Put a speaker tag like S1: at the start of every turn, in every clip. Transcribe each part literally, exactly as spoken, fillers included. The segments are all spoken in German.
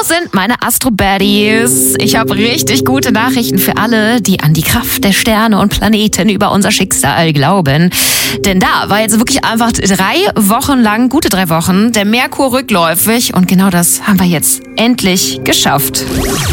S1: sind meine Astro-Baddies. Ich habe richtig gute Nachrichten für alle, die an die Kraft der Sterne und Planeten über unser Schicksal glauben. Denn da war jetzt wirklich einfach drei Wochen lang, gute drei Wochen, der Merkur rückläufig. Und genau das haben wir jetzt endlich geschafft.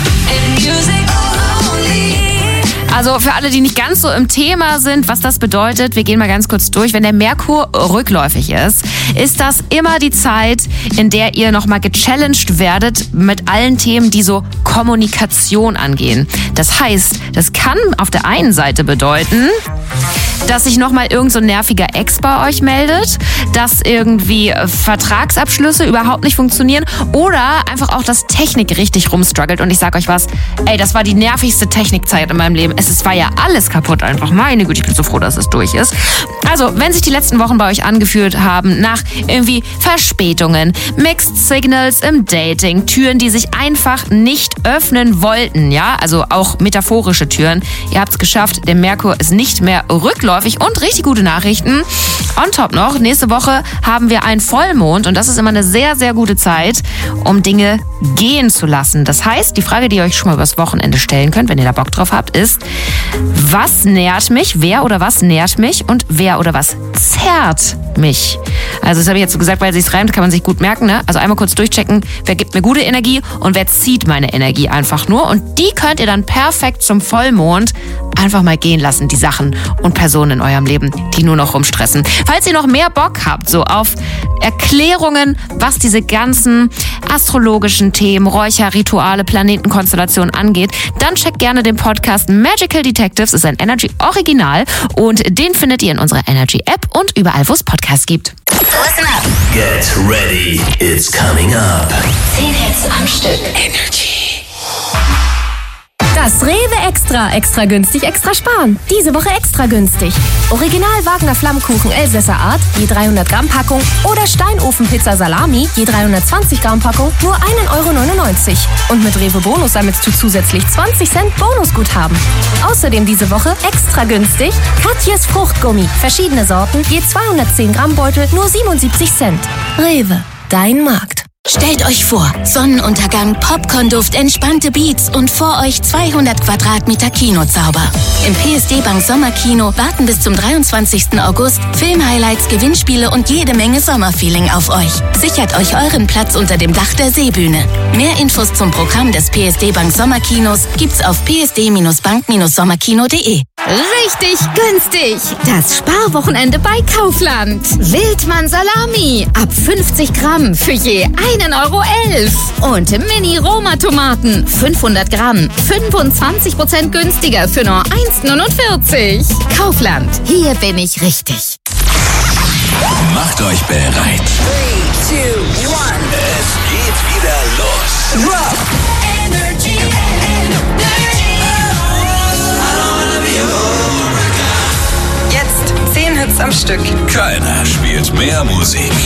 S1: Also für alle, die nicht ganz so im Thema sind, was das bedeutet, wir gehen mal ganz kurz durch. Wenn der Merkur rückläufig ist, ist das immer die Zeit, in der ihr nochmal gechallenged werdet mit allen Themen, die so Kommunikation angehen. Das heißt, das kann auf der einen Seite bedeuten, dass sich nochmal irgend so ein nerviger Ex bei euch meldet, dass irgendwie Vertragsabschlüsse überhaupt nicht funktionieren oder einfach auch, dass Technik richtig rumstruggelt. Und ich sag euch was, ey, das war die nervigste Technikzeit in meinem Leben. Es ist, war ja alles kaputt einfach. Meine Güte, ich bin so froh, dass es durch ist. Also, wenn sich die letzten Wochen bei euch angefühlt haben nach irgendwie Verspätungen, Mixed Signals im Dating, Türen, die sich einfach nicht öffnen wollten, ja, also auch metaphorische Türen. Ihr habt's geschafft, der Merkur ist nicht mehr rückläufig und richtig gute Nachrichten. On top noch, nächste Woche haben wir einen Vollmond und das ist immer eine sehr, sehr gute Zeit, um Dinge gehen zu lassen. Das heißt, die Frage, die ihr euch schon mal übers Wochenende stellen könnt, wenn ihr da Bock drauf habt, ist, was nährt mich, wer oder was nährt mich und wer oder was zerrt mich? Also das habe ich jetzt so gesagt, weil es sich reimt, kann man sich gut merken, ne? Also einmal kurz durchchecken, wer gibt mir gute Energie und wer zieht meine Energie einfach nur. Und die könnt ihr dann perfekt zum Vollmond einfach mal gehen lassen, die Sachen und Personen in eurem Leben, die nur noch rumstressen. Falls ihr noch mehr Bock habt, so auf Erklärungen, was diese ganzen astrologischen Themen, Räucherrituale, Planetenkonstellationen angeht, dann checkt gerne den Podcast Magical Detectives, ist ein Energy-Original und den findet ihr in unserer Energy-App und überall, wo es Podcasts gibt.
S2: Listen up.
S3: Get ready, it's coming up.
S2: zehn Hits am Stück.
S3: Energy.
S4: Das Rewe Extra. Extra günstig, extra sparen. Diese Woche extra günstig. Original Wagner Flammkuchen Elsässer Art, je dreihundert Gramm Packung. Oder Steinofenpizza Salami, je dreihundertzwanzig Gramm Packung, nur ein Euro neunundneunzig. Und mit Rewe Bonus sammelst du zusätzlich zwanzig Cent Bonusguthaben. Außerdem diese Woche extra günstig Katjes Fruchtgummi. Verschiedene Sorten, je zweihundertzehn Gramm Beutel, nur siebenundsiebzig Cent. Rewe, dein Markt.
S2: Stellt euch vor, Sonnenuntergang, Popcornduft, entspannte Beats und vor euch zweihundert Quadratmeter Kinozauber. Im P S D Bank Sommerkino warten bis zum dreiundzwanzigsten August Filmhighlights, Gewinnspiele und jede Menge Sommerfeeling auf euch. Sichert euch euren Platz unter dem Dach der Seebühne. Mehr Infos zum Programm des P S D Bank Sommerkinos gibt's auf p s d bank sommerkino punkt de.
S5: Richtig günstig! Das Sparwochenende bei Kaufland. Wildmann Salami ab fünfzig Gramm für je einen Euro elf. Und Mini-Roma-Tomaten fünfhundert Gramm, fünfundzwanzig Prozent günstiger für nur eins neunundvierzig. Kaufland, hier bin ich richtig.
S3: Macht euch bereit.
S6: three, two, one.
S3: Es geht wieder los.
S6: Drop. Energy, energy. Jetzt zehn Hits am Stück.
S3: Keiner spielt mehr Musik.